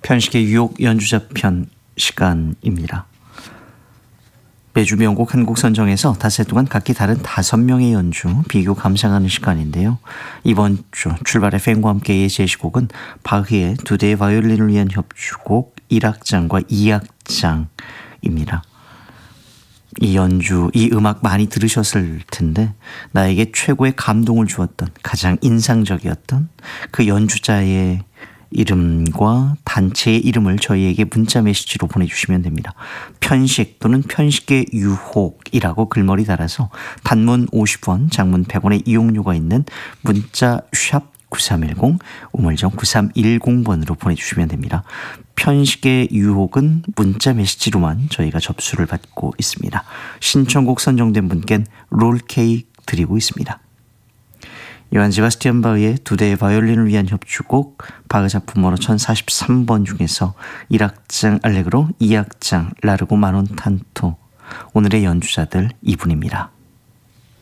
편식의 유혹 연주자 편 시간입니다. 매주 명곡 한 곡 선정해서 닷새 동안 각기 다른 5명의 연주 비교 감상하는 시간인데요. 이번 주 출발의 팬과 함께의 제시곡은 바흐의 2대의 바이올린을 위한 협주곡 1악장과 2악장입니다. 이 연주, 이 음악 많이 들으셨을 텐데 나에게 최고의 감동을 주었던, 가장 인상적이었던 그 연주자의 이름과 단체의 이름을 저희에게 문자 메시지로 보내주시면 됩니다. 편식 또는 편식의 유혹이라고 글머리 달아서 단문 50원, 장문 100원의 이용료가 있는 문자 샵 9310, 우물정 9310번으로 보내주시면 됩니다. 편식의 유혹은 문자 메시지로만 저희가 접수를 받고 있습니다. 신청곡 선정된 분께는 롤케이크 드리고 있습니다. 요한 세바스티안 바흐의 2대의 바이올린을 위한 협주곡 바흐 작품 번호 1043번 중에서 1악장 알레그로, 2악장 라르고 마논 탄토, 오늘의 연주자들 이분입니다.